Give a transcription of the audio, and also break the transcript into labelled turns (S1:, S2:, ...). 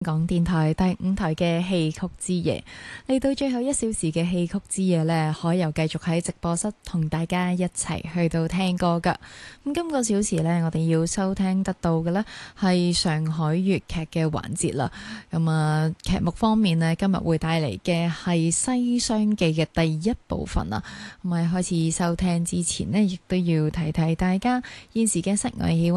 S1: 港電台第5台嘅戲曲之夜，嚟到最後1小時嘅戲曲之夜呢，可又繼續喺直播室同大家一齊去到聽歌噶。咁今個小時呢，我哋要收聽得到嘅呢係上海粵劇嘅環節啦。咁劇目方面呢，今日會帶嚟嘅係《西廂記》嘅第1部分啦。咁喺開始收聽之前呢，亦都要提提大家現時嘅室外氣溫